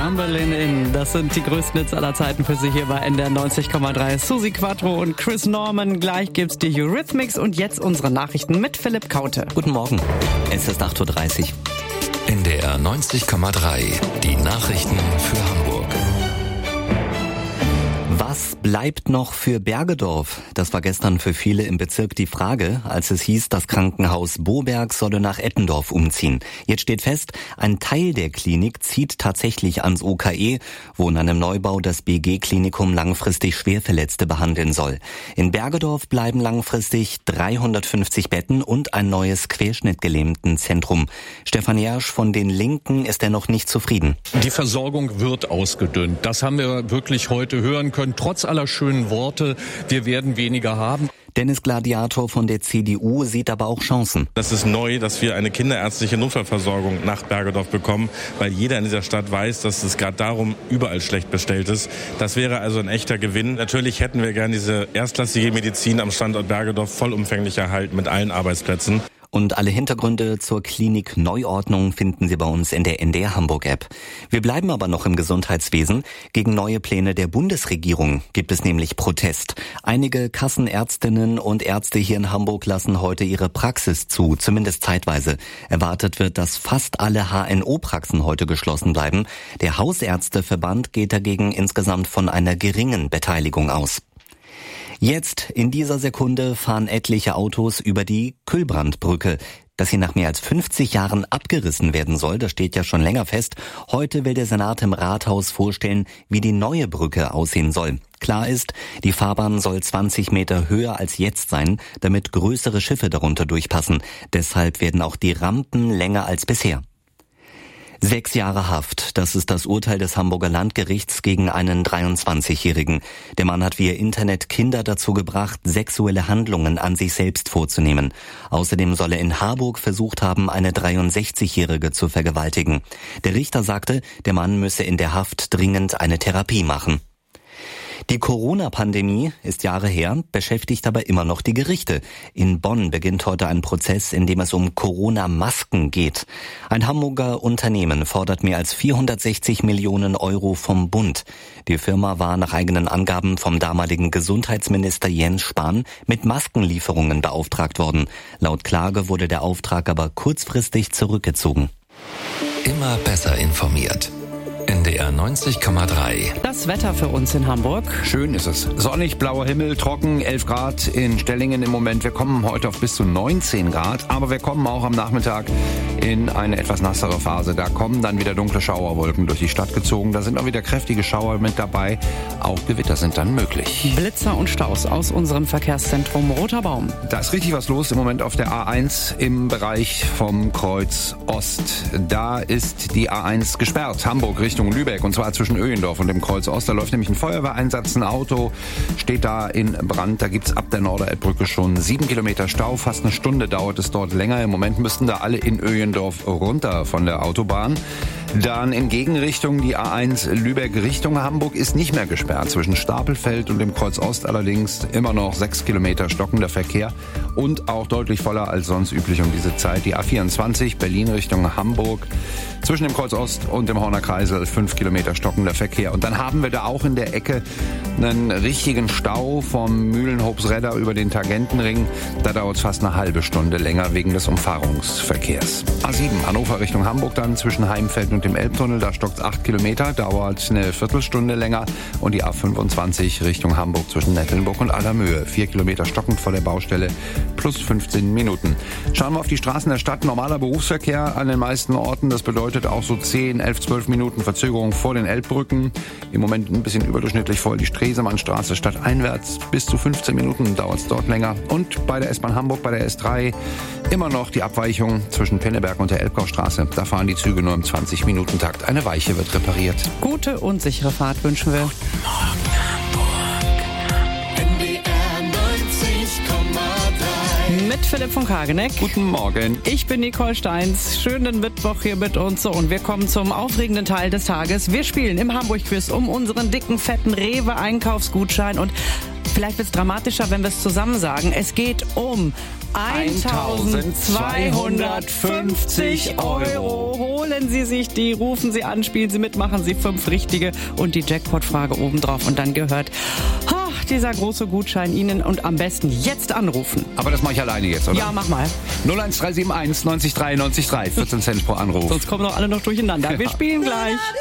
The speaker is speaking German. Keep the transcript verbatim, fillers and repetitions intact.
Cumberland Inn. Das sind die größten Hits aller Zeiten für Sie hier bei N D R neunzig Komma drei. Susi Quattro und Chris Norman. Gleich gibt's die Eurythmics und jetzt unsere Nachrichten mit Philipp Kaute. Guten Morgen. Es ist acht Uhr dreißig. N D R neunzig Komma drei. Die Nachrichten für Hamburg. Was bleibt noch für Bergedorf? Das war gestern für viele im Bezirk die Frage, als es hieß, das Krankenhaus Boberg solle nach Eppendorf umziehen. Jetzt steht fest, ein Teil der Klinik zieht tatsächlich ans O K E, wo in einem Neubau das B G-Klinikum langfristig Schwerverletzte behandeln soll. In Bergedorf bleiben langfristig dreihundertfünfzig Betten und ein neues Querschnittgelähmtenzentrum. Stefan Jersch von den Linken ist er noch nicht zufrieden. Die Versorgung wird ausgedünnt. Das haben wir wirklich heute hören können. Trotz aller schönen Worte, wir werden weniger haben. Dennis Gladiator von der C D U sieht aber auch Chancen. Das ist neu, dass wir eine kinderärztliche Notfallversorgung nach Bergedorf bekommen, weil jeder in dieser Stadt weiß, dass es gerade darum überall schlecht bestellt ist. Das wäre also ein echter Gewinn. Natürlich hätten wir gern diese erstklassige Medizin am Standort Bergedorf vollumfänglich erhalten mit allen Arbeitsplätzen. Und alle Hintergründe zur Klinik Neuordnung finden Sie bei uns in der N D R Hamburg App. Wir bleiben aber noch im Gesundheitswesen. Gegen neue Pläne der Bundesregierung gibt es nämlich Protest. Einige Kassenärztinnen und Ärzte hier in Hamburg lassen heute ihre Praxis zu, zumindest zeitweise. Erwartet wird, dass fast alle H N O-Praxen heute geschlossen bleiben. Der Hausärzteverband geht dagegen insgesamt von einer geringen Beteiligung aus. Jetzt, in dieser Sekunde, fahren etliche Autos über die Kühlbrandbrücke. Dass sie nach mehr als fünfzig Jahren abgerissen werden soll, das steht ja schon länger fest. Heute will der Senat im Rathaus vorstellen, wie die neue Brücke aussehen soll. Klar ist, die Fahrbahn soll zwanzig Meter höher als jetzt sein, damit größere Schiffe darunter durchpassen. Deshalb werden auch die Rampen länger als bisher. Sechs Jahre Haft, das ist das Urteil des Hamburger Landgerichts gegen einen dreiundzwanzigjährigen. Der Mann hat via Internet Kinder dazu gebracht, sexuelle Handlungen an sich selbst vorzunehmen. Außerdem soll er in Harburg versucht haben, eine dreiundsechzigjährige zu vergewaltigen. Der Richter sagte, der Mann müsse in der Haft dringend eine Therapie machen. Die Corona-Pandemie ist Jahre her, beschäftigt aber immer noch die Gerichte. In Bonn beginnt heute ein Prozess, in dem es um Corona-Masken geht. Ein Hamburger Unternehmen fordert mehr als vierhundertsechzig Millionen Euro vom Bund. Die Firma war nach eigenen Angaben vom damaligen Gesundheitsminister Jens Spahn mit Maskenlieferungen beauftragt worden. Laut Klage wurde der Auftrag aber kurzfristig zurückgezogen. Immer besser informiert. N D R neunzig Komma drei. Das Wetter für uns in Hamburg. Schön ist es. Sonnig, blauer Himmel, trocken, elf Grad in Stellingen im Moment. Wir kommen heute auf bis zu neunzehn Grad, aber wir kommen auch am Nachmittag in eine etwas nassere Phase. Da kommen dann wieder dunkle Schauerwolken durch die Stadt gezogen. Da sind auch wieder kräftige Schauer mit dabei. Auch Gewitter sind dann möglich. Blitzer und Staus aus unserem Verkehrszentrum Roter Baum. Da ist richtig was los im Moment auf der A eins im Bereich vom Kreuz Ost. Da ist die A eins gesperrt. Hamburg Richtung Lübeck, und zwar zwischen Öhendorf und dem Kreuz Ost. Da läuft nämlich ein Feuerwehreinsatz, ein Auto steht da in Brand. Da gibt's ab der Norderelbbrücke schon sieben Kilometer Stau. Fast eine Stunde dauert es dort länger. Im Moment müssten da alle in Öhendorf runter von der Autobahn. Dann in Gegenrichtung die A eins Lübeck Richtung Hamburg ist nicht mehr gesperrt. Zwischen Stapelfeld und dem Kreuz Ost allerdings immer noch sechs Kilometer stockender Verkehr und auch deutlich voller als sonst üblich um diese Zeit. Die A vierundzwanzig Berlin Richtung Hamburg zwischen dem Kreuz Ost und dem Horner Kreisel fünf Kilometer stockender Verkehr. Und dann haben wir da auch in der Ecke einen richtigen Stau vom Mühlenhobsredder über den Tangentenring. Da dauert es fast eine halbe Stunde länger wegen des Umfahrungsverkehrs. A sieben Hannover Richtung Hamburg dann zwischen Heimfeld und dem Elbtunnel. Da stockt es acht Kilometer, dauert eine Viertelstunde länger. Und die A fünfundzwanzig Richtung Hamburg zwischen Nettelnburg und Allermöhe. Vier Kilometer stockend vor der Baustelle plus fünfzehn Minuten. Schauen wir auf die Straßen der Stadt. Normaler Berufsverkehr an den meisten Orten. Das bedeutet auch so zehn, elf, zwölf Minuten Verzögerung vor den Elbbrücken. Im Moment ein bisschen überdurchschnittlich voll die Stresemannstraße stadteinwärts. Bis zu fünfzehn Minuten dauert es dort länger. Und bei der S-Bahn Hamburg, bei der S drei, immer noch die Abweichung zwischen Pinneberg und der Elbgaustraße. Da fahren die Züge nur im zwanzig Minuten Takt. Eine Weiche wird repariert. Gute und sichere Fahrt wünschen wir. Guten Morgen, Hamburg. N D R neunzig Komma drei. Mit Philipp von Kageneck. Guten Morgen. Ich bin Nicole Steins. Schönen Mittwoch hier mit uns. So, und wir kommen zum aufregenden Teil des Tages. Wir spielen im Hamburg-Quiz um unseren dicken, fetten Rewe-Einkaufsgutschein. Und Vielleicht wird es dramatischer, wenn wir es zusammen sagen. Es geht um eintausendzweihundertfünfzig Euro. Holen Sie sich die, rufen Sie an, spielen Sie mit, machen Sie fünf richtige und die Jackpot-Frage obendrauf. Und dann gehört oh, dieser große Gutschein Ihnen und am besten jetzt anrufen. Aber das mache ich alleine jetzt, oder? Ja, mach mal. null eins drei sieben eins neunzig drei neunzig drei, vierzehn Cent pro Anruf. Sonst kommen doch alle noch durcheinander. Wir spielen gleich.